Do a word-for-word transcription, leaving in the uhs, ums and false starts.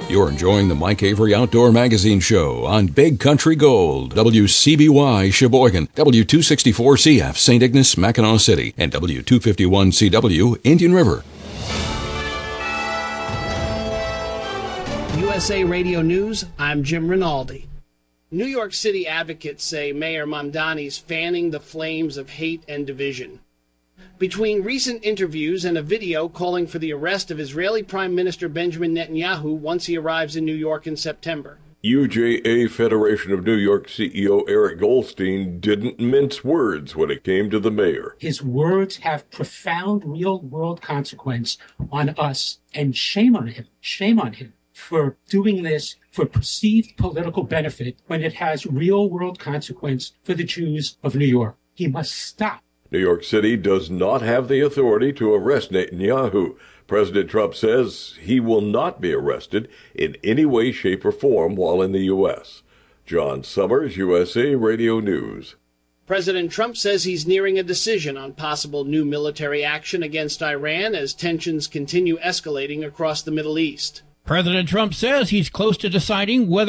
You're enjoying the Mike Avery Outdoor Magazine Show on Big Country Gold, W C B Y Sheboygan, W two sixty-four C F Saint Ignace, Mackinac City, and W two fifty-one C W Indian River. U S A Radio News, I'm Jim Rinaldi. New York City advocates say Mayor Mamdani's fanning the flames of hate and division. Between recent interviews and a video calling for the arrest of Israeli Prime Minister Benjamin Netanyahu once he arrives in New York in September. U J A Federation of New York C E O Eric Goldstein didn't mince words when it came to the mayor. His words have profound real-world consequence on us, and shame on him, shame on him for doing this for perceived political benefit when it has real-world consequence for the Jews of New York. He must stop. New York City does not have the authority to arrest Netanyahu. President Trump says he will not be arrested in any way, shape, or form while in the U S. John Summers, U S A Radio News. President Trump says he's nearing a decision on possible new military action against Iran as tensions continue escalating across the Middle East. President Trump says he's close to deciding whether